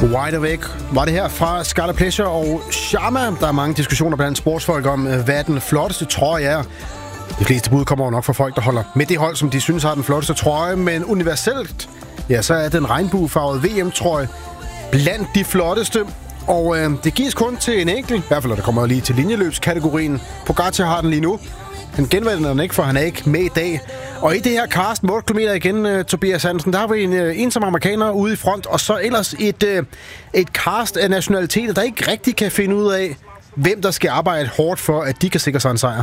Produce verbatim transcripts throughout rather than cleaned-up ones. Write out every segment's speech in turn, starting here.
Wide Awake var det her fra Scarlet Pleasure og Sharma. Der er mange diskussioner blandt sportsfolk om, hvad den flotteste trøje er. De fleste bud kommer jo nok fra folk, der holder med det hold, som de synes har den flotteste trøje. Men universelt, ja, så er den regnbuefarvede V M-trøje blandt de flotteste. Og øh, det gives kun til en enkelt, i hvert fald når det kommer lige til linjeløbskategorien. Pogacar har den lige nu. Han genvælger den ikke, for han er ikke med i dag. Og i det her cast, otte kilometer igen, uh, Tobias Hansen, der har vi en uh, ensom amerikaner ude i front, og så ellers et, uh, et cast af nationaliteter, der ikke rigtig kan finde ud af, hvem der skal arbejde hårdt for, at de kan sikre sig en sejr.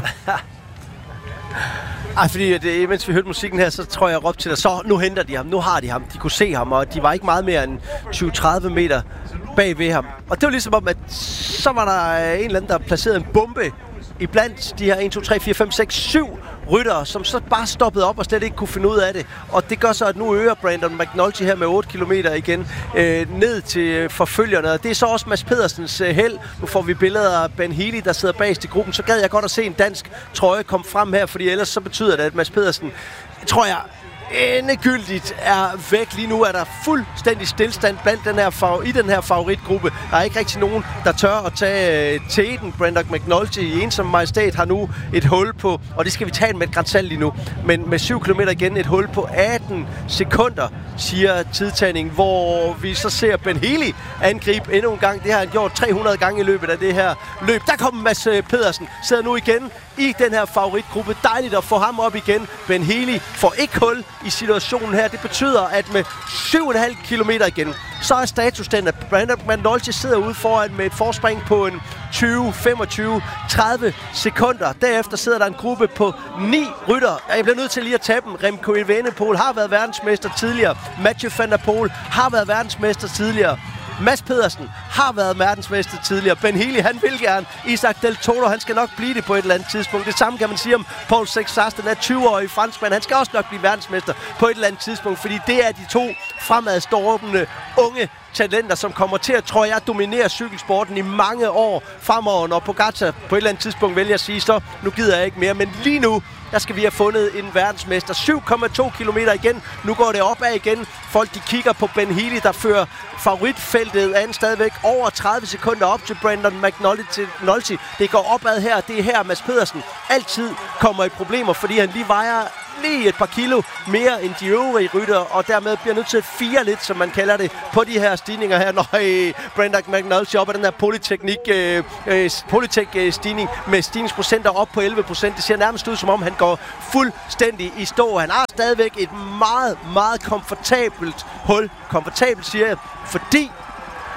Ej, fordi det, mens vi hørte musikken her, så tror jeg, jeg råbte til dig, så nu henter de ham, nu har de ham, de kunne se ham, og de var ikke meget mere end tyve til tredive meter bag ved ham. Og det var ligesom om, at så var der en eller anden, der placerede en bombe iblandt de her en, to, tre, fire, fem, seks, syv ryttere, som så bare stoppede op og slet ikke kunne finde ud af det. Og det gør så, at nu øger Brandon McNulty her med otte kilometer igen øh, ned til forfølgerne. Og det er så også Mads Pedersens øh, held. Nu får vi billeder af Ben Healy, der sidder bagest i gruppen. Så gad jeg godt at se en dansk trøje komme frem her, fordi ellers så betyder det, at Mads Pedersen, tror jeg, endegyldigt er væk. Lige nu er der fuldstændig stillstand blandt den her favor- i den her favoritgruppe. Der er ikke rigtig nogen, der tør at tage øh, teten. Brandon McNulty i ensom majestæt har nu et hul på, og det skal vi tage med et grænsalt lige nu, men med syv kilometer igen et hul på atten sekunder, siger tidtagningen, hvor vi så ser Ben Healy angribe endnu en gang. Det har han gjort tre hundrede gange i løbet af det her løb. Der kommer Mads Pedersen, sidder nu igen i den her favoritgruppe. Dejligt at få ham op igen. Ben Healy får ikke hul i situationen her. Det betyder, at med syv komma fem kilometer igen, så er status den, at Brandon McNulty sidder ude foran med et forspring på en tyve, femogtyve, tredive sekunder. Derefter sidder der en gruppe på ni rytter. Jeg bliver nødt til lige at tage dem. Remco Evenepoel har været verdensmester tidligere. Mathieu van der Poel har været verdensmester tidligere. Mads Pedersen har været verdensmester tidligere. Ben Healy, han vil gerne. Isaac Del Toro, han skal nok blive det på et eller andet tidspunkt. Det samme kan man sige om Paul Sexast, den er tyve-årig franskmand. Han skal også nok blive verdensmester på et eller andet tidspunkt, fordi det er de to fremadstormende unge talenter, som kommer til at, tror jeg, dominere cykelsporten i mange år fremover, når Pogacar på et eller andet tidspunkt vælger at sige, så nu gider jeg ikke mere. Men lige nu, der skal vi have fundet en verdensmester. syv komma to kilometer igen. Nu går det opad igen. Folk, de kigger på Ben Healy, der fører favoritfeltet an stadigvæk over tredive sekunder op til Brandon McNulty. Det går opad her. Det er her, Mads Pedersen altid kommer i problemer, fordi han lige vejer lige et par kilo mere end de øvrige rytter, og dermed bliver nødt til at fire lidt, som man kalder det, på de her stigninger her, når øh, Brandon McNulty op ad den her polyteknik, øh, øh, polytek-stigning med stigningsprocenter op på elleve procent. Det ser nærmest ud, som om han går fuldstændig i stå. Han har stadigvæk et meget, meget komfortabelt hul. Komfortabelt, siger jeg, fordi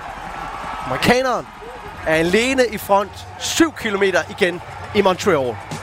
amerikaneren er alene i front syv kilometer igen i Montreal.